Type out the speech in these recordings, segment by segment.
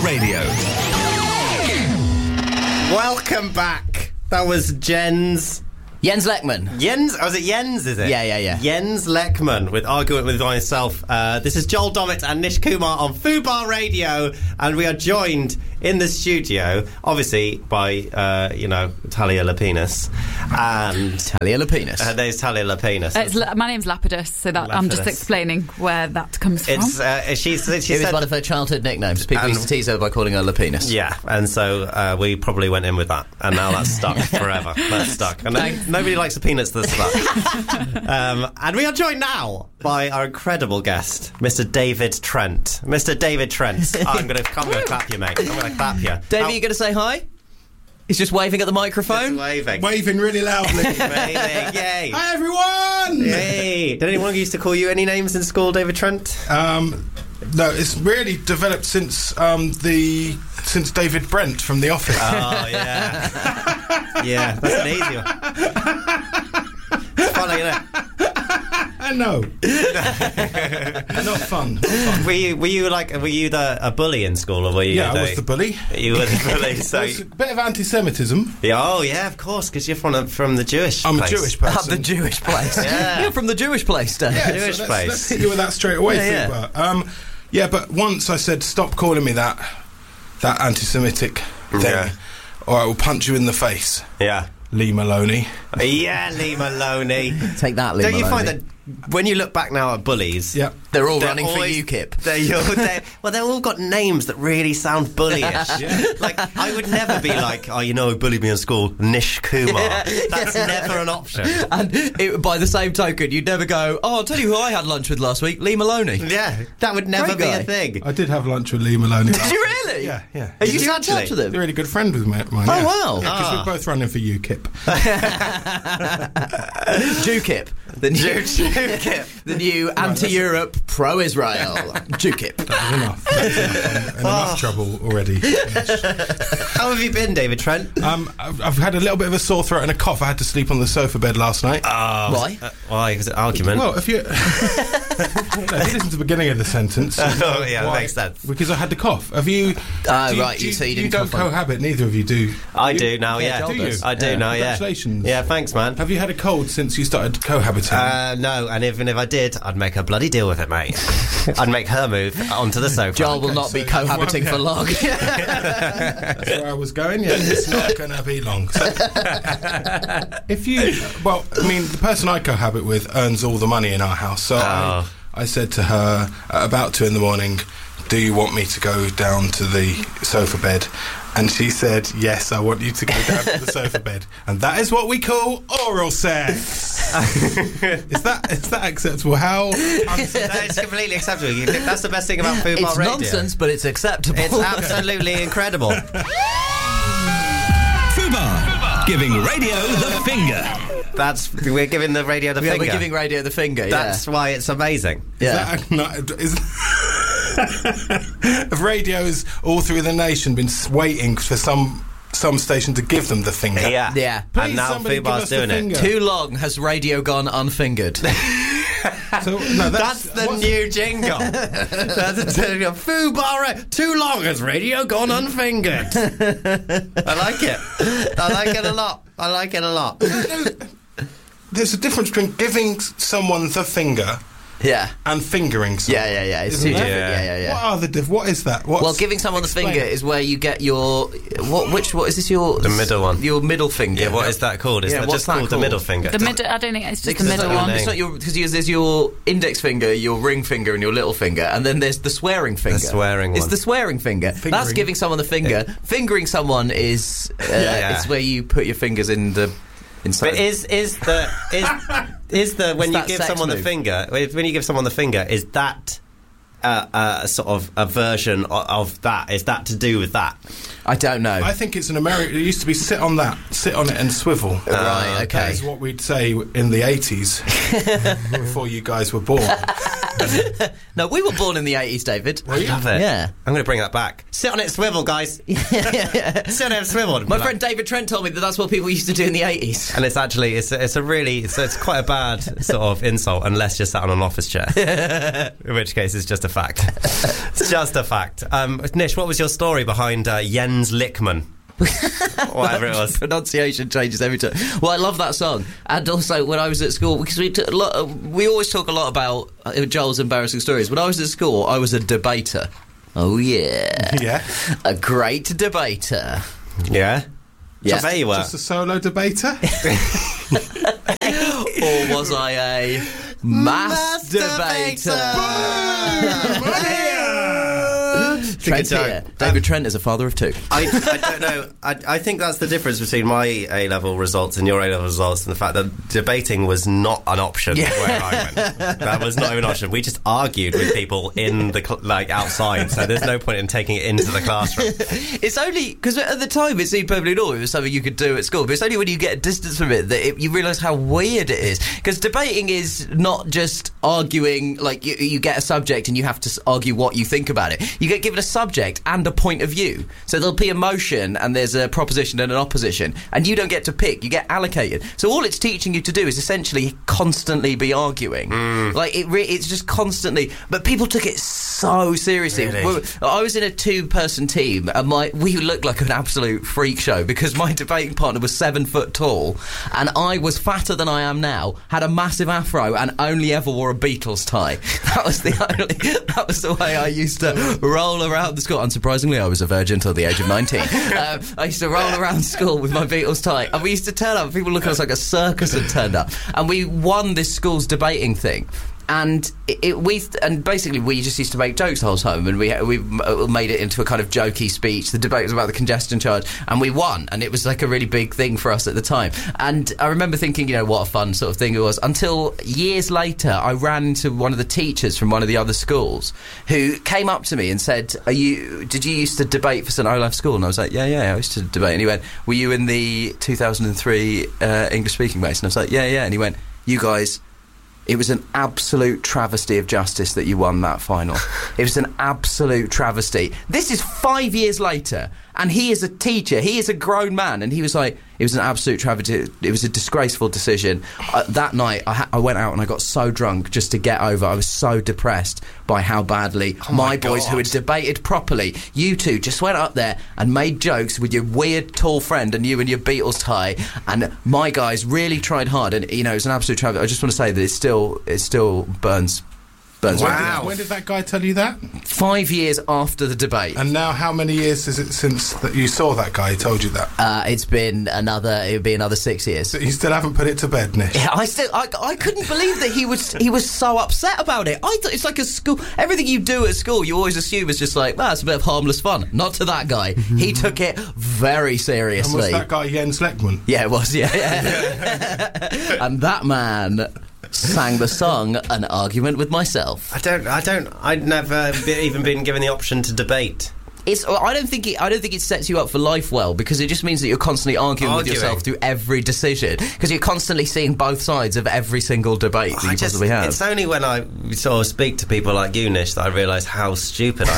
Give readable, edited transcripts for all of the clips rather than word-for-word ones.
Radio. Welcome back. That was Jens Lekman. Was it Jens, is it? Yeah. Jens Lekman with Argument with Myself. This is Joel Dommett and Nish Kumar on Fubar Radio, and we are joined in the studio, obviously, by, Talia Lapinus. And Talia Lapinus. There's Talia Lapinus. My name's Lapidus, so that I'm just explaining where that comes from. She It was one of her childhood nicknames. People used to tease her by calling her Lapinus. Yeah, and so we probably went in with that, and now that's stuck forever. That's stuck. And nobody likes the peanuts that's stuck. And we are joined now by our incredible guest, Mr. David Trent. Mr. David Trent. I'm going to clap you, mate. I'm going to clap you. David, are you going to say hi? He's just waving at the microphone. Just waving really loudly. Waving, yay. Hi, everyone! Yay. Did anyone used to call you any names in school, David Trent? No, it's really developed since David Brent from The Office. Oh, yeah. Yeah, that's an easy one. It's funny, isn't it? No. Not fun. Were you a bully in school, or were you? Yeah, I was the bully. You were the bully. So There's a bit of anti-Semitism. Yeah, oh yeah, of course, because you're from the Jewish. I'm place. a Jewish person. The Jewish place. Yeah. You're from the Jewish place, Dave. Yeah, Jewish so place. Let's hit you with that straight away. Yeah. Yeah, but once I said, stop calling me that anti-Semitic thing, or I will punch you in the face. Yeah. Lee Maloney. Yeah, Lee Maloney. Take that, Lee Maloney. Don't you find that when you look back now at bullies, they're all running for UKIP? They've all got names that really sound bullyish. Yeah. Like, I would never be like, who bullied me in school? Nish Kumar. That's never an option. And by the same token, you'd never go, I'll tell you who I had lunch with last week, Lee Maloney. Yeah, that would never be a thing. I did have lunch with Lee Maloney. Did you really? Yeah. Are you still in actually? touch with him? He's a really good friend with mine. Oh, wow. Because we're both running for UKIP. JUKIP. The new anti-Europe, pro-Israel. JUKIP. That was enough. That's enough trouble already. How have you been, David Trent? I've had a little bit of a sore throat and a cough. I had to sleep on the sofa bed last night. Why? Why? Was it argument? Well, if you listen to the beginning of the sentence. That makes sense. Because I had the cough. Have you? Right. You say you didn't don't cohabit. Neither of you do. I do now. Yeah. Do you? I do now. Yeah. Congratulations. Yeah. Thanks, man. Have you had a cold since you started cohabiting? No, and even if I did, I'd make a bloody deal with it, mate. I'd make her move onto the sofa. Joel will not be cohabiting for long. That's where I was going. Yeah, it's not going to be long. So, the person I cohabit with earns all the money in our house. So I said to her at about 2 a.m, do you want me to go down to the sofa bed? And she said, yes, I want you to go down to the sofa bed. And that is what we call oral sex. Is that acceptable? How? It's completely acceptable. That's the best thing about Fubar Radio. It's nonsense, but it's acceptable. It's absolutely incredible. Fubar, giving radio the finger. We're giving the radio the finger. We're giving radio the finger, That's why it's amazing. Yeah. Have radios all through the nation been waiting for some station to give them the finger? Yeah. Please, and now somebody give Fubar's us the doing it. finger. Too long has radio gone unfingered. That's the new jingle. That's the jingle. Fubar. Too long has radio gone unfingered. I like it. I like it a lot. There's a difference between giving someone the finger and fingering someone. Yeah. It's Isn't too it? different. Yeah. What are the what is that? Well, giving someone the finger is where you get your what is this your the middle one? Your middle finger. Yeah, what is that called? Is that just called the middle finger? The middle. I don't think it's just the middle one. It's not because there's your index finger, your ring finger, and your little finger, and then there's the swearing finger. The swearing one. It's the swearing finger. That's giving someone the finger. Fingering someone is it's where you put your fingers in the. Inside. But is the when you give someone the finger, is that sort of a version of that? Is that to do with that? I don't know. I think it's an American. It used to be sit on it and swivel. Right. Okay. That is what we'd say in the 80s before you guys were born. No, we were born in the 80s, David. I love it. Yeah. I'm going to bring that back. Sit on it, swivel, guys. Sit on it, swivel. My friend David Trent told me that that's what people used to do in the 80s. And it's actually, it's quite a bad sort of insult unless you're sat on an office chair. In which case, it's just a fact. It's just a fact. Nish, what was your story behind Jens Lickman? Whatever it was. Pronunciation changes every time. Well, I love that song. And also, when I was at school, because we always talk a lot about Joel's embarrassing stories. When I was at school, I was a debater. Oh, yeah. Yeah. A great debater. Yeah? Yeah. So there you were. Just a solo debater? Or was I a mass debater? Trent's here. David Trent is a father of two. I don't know. I think that's the difference between my A-level results and your A-level results, and the fact that debating was not an option where I went. That was not even an option. We just argued with people in the outside, so there's no point in taking it into the classroom. It's only because at the time it seemed perfectly normal. It was something you could do at school, but it's only when you get a distance from it that you realise how weird it is. Because debating is not just arguing, like you get a subject and you have to argue what you think about it. You get given a subject and a point of view. So there'll be a motion and there's a proposition and an opposition, and you don't get to pick, you get allocated. So all it's teaching you to do is essentially constantly be arguing. Like it's just constantly, but people took it so seriously. Really? I was in a 2-person team and we looked like an absolute freak show because my debating partner was 7 foot tall and I was fatter than I am now, had a massive afro and only ever wore a Beatles tie. That was the way I used to roll around the school. Unsurprisingly, I was a virgin until the age of 19. I used to roll around school with my Beatles tie, and we used to turn up. People look at us like a circus had turned up, and we won this school's debating thing. And basically we just used to make jokes the whole time, and we made it into a kind of jokey speech. The debate was about the congestion charge, and we won, and it was like a really big thing for us at the time. And I remember thinking, what a fun sort of thing it was, until years later I ran into one of the teachers from one of the other schools who came up to me and said, did you used to debate for St Olaf School? And I was like, yeah, I used to debate. And he went, were you in the 2003 English speaking race? And I was like, yeah. And he went, you guys, it was an absolute travesty of justice that you won that final. It was an absolute travesty. This is 5 years later, and he is a teacher. He is a grown man, and he was like, it was an absolute travesty. It was a disgraceful decision. That night, I went out and I got so drunk just to get over. I was so depressed by how badly my boys who had debated properly, you two just went up there and made jokes with your weird tall friend and you and your Beatles tie, and my guys really tried hard, and it was an absolute travesty. I just want to say that it still burns. Wow. When did that guy tell you that? 5 years after the debate. And now how many years is it since that you saw that guy who told you that? It would be another 6 years. So you still haven't put it to bed, Nish? Yeah, I couldn't believe that he was so upset about it. I thought it's like a school, everything you do at school you always assume is just like, it's a bit of harmless fun. Not to that guy. He took it very seriously. And was that guy Jens Lekman? Yeah, it was, yeah. And that man sang the song An Argument with Myself. I'd never even been given the option to debate. I don't think it sets you up for life well, because it just means that you're constantly arguing with yourself through every decision, because you're constantly seeing both sides of every single debate that you possibly have. It's only when I sort of speak to people like you, Nish, that I realise how stupid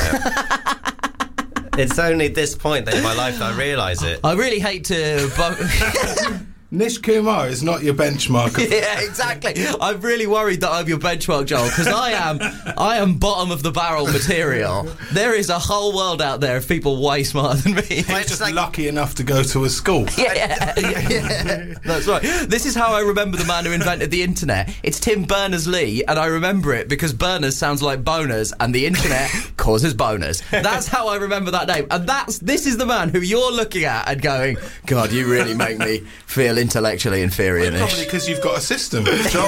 I am. It's only at this point in my life that I realise it. I really hate to... Nish Kumar is not your benchmark. Yeah, exactly. I'm really worried that I'm your benchmark, Joel, because I am bottom of the barrel material. There is a whole world out there of people way smarter than me. He's just lucky enough to go to a school. Yeah. That's right. This is how I remember the man who invented the internet. It's Tim Berners-Lee, and I remember it because Berners sounds like boners, and the internet causes boners. That's how I remember that name. And this is the man who you're looking at and going, God, you really make me feel intellectually inferior. Probably because you've got a system. Joel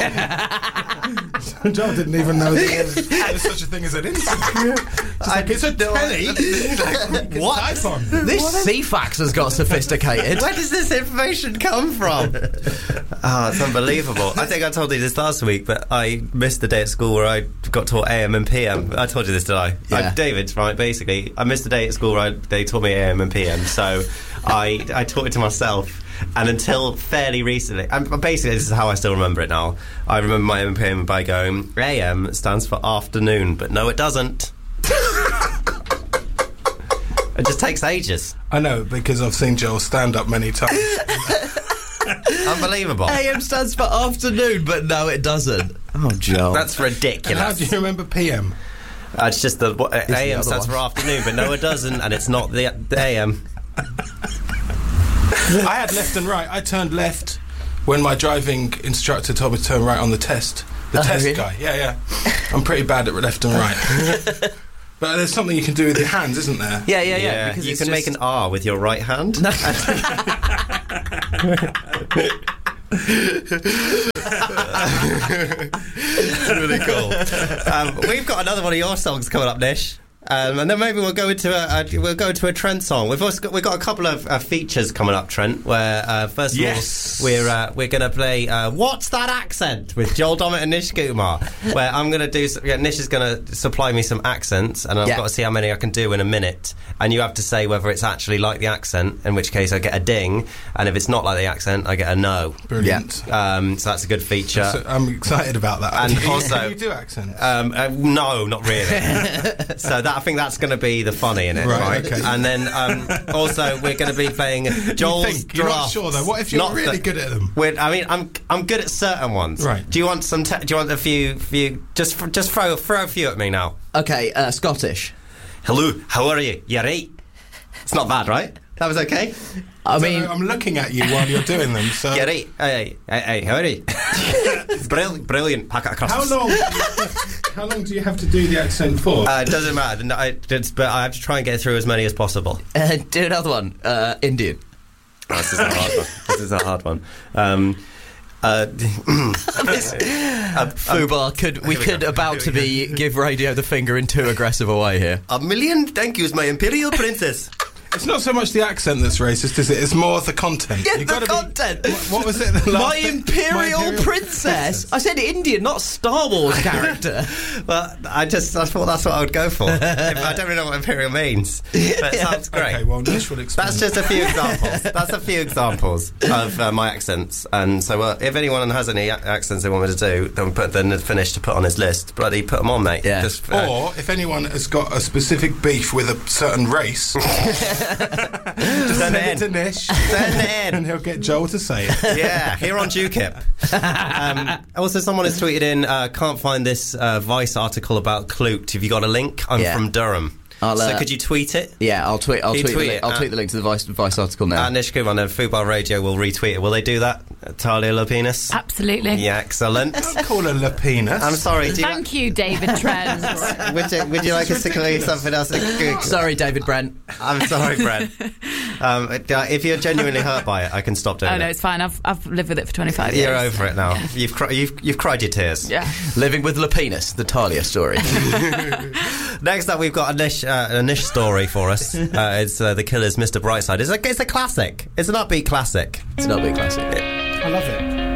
didn't even know that there's such a thing as an internet. It's a telly. What? This CFAX has got sophisticated. Where does this information come from? It's unbelievable. I think I told you this last week, but I missed the day at school where I got taught AM and PM. I told you this, did I? Yeah. David's right, basically. I missed the day at school where they taught me AM and PM, so I taught it to myself. And until fairly recently, and basically this is how I still remember it now. I remember my AM by going, AM stands for afternoon, but no, it doesn't. It just takes ages. I know, because I've seen Joel stand up many times. Unbelievable. AM stands for afternoon, but no, it doesn't. Oh, Joel. That's ridiculous. And how do you remember PM? It's just the AM other stands one. for afternoon, but no, it doesn't, and it's not the AM. I had left and right. I turned left when my driving instructor told me to turn right on the test. The test really? guy. Yeah. I'm pretty bad at left and right. But there's something you can do with your hands, isn't there? Yeah. Because you it's can make an R with your right hand. It's really cool. We've got another one of your songs coming up, Nish. And then maybe we'll go into a Trent song. We've got a couple of features coming up, Trent. Where first of all we're going to play "What's That Accent" with Joel Dommett and Nish Kumar. Where I'm going to do Nish is going to supply me some accents, and I've got to see how many I can do in a minute. And you have to say whether it's actually like the accent, in which case I get a ding, and if it's not like the accent, I get a no. Brilliant. So that's a good feature. So I'm excited about that. And also, can you do accents? no, not really. So I think that's going to be the funny in it, right? Okay. And then also we're going to be playing Joel's You're not Drafts. sure though. What if you're really good at them? I'm good at certain ones. Right. Do you want some? Do you want a few? Just throw a few at me now. Okay, Scottish. Hello, how are you? You right? It's not bad, right? That was okay. I mean, I'm looking at you while you're doing them. So You right? Hey, how are you? Brilliant. Pack it across. How long do you have to do the accent for? It doesn't matter. But I have to try and get through as many as possible. do another one. Indian. This is a hard one. Fubar, we could about to give radio the finger in too aggressive a way here. A million thank yous, my imperial princess. It's not so much the accent that's racist, is it? It's more the content. Yeah, You've the gotta content. What was it? The last My bit? Imperial Princess. I said Indian, not Star Wars character. Well, I thought that's what I would go for. I don't really know what imperial means, but it sounds great. Okay, well, Nish will explain. That's just a few examples. That's a few examples of my accents. And so, if anyone has any accents they want me to do, then finish to put on his list. Bloody put them on, mate. Yeah. Or if anyone has got a specific beef with a certain race, send it to Nish. Send it in. And he'll get Joel to say it. Yeah, here on UKIP. Also, someone has tweeted in, can't find this Vice article about Clute. Have you got a link? I'm from Durham. So could you tweet it? Yeah, I'll tweet the link to the Vice article now. Nish Kumar and Fubar Radio will retweet it. Will they do that? Talia Lapinus? Absolutely. Yeah, excellent. Don't call her Lapinus. I'm sorry. Thank you, David Trent. Would you like us to call you something else? Sorry, David Brent. I'm sorry, Brent. If you're genuinely hurt by it, I can stop doing it. Oh no, it's fine. I've lived with it for 25 years. You're over it now. You've cried your tears. Yeah. Living with Lapinus, the Talia story. Next up, we've got a Nish story for us. It's The Killers' Mr. Brightside. It's a classic. It's an upbeat classic. It's not a big classic. I love it.